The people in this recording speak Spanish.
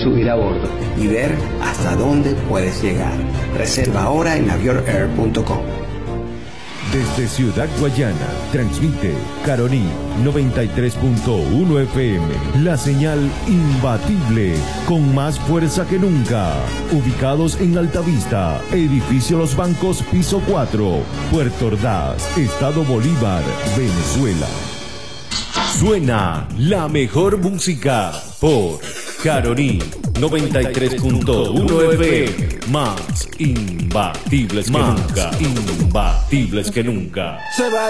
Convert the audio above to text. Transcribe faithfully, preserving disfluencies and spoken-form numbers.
subir a bordo y ver hasta dónde puedes llegar. Reserva ahora en avior air punto com. Desde Ciudad Guayana, transmite Caroní noventa y tres punto uno F M, la señal imbatible, con más fuerza que nunca. Ubicados en Altavista, edificio Los Bancos, piso cuatro, Puerto Ordaz, Estado Bolívar, Venezuela. Suena la mejor música por Caroní noventa y tres punto uno F M, más imbatibles que nunca, imbatibles que nunca. Se va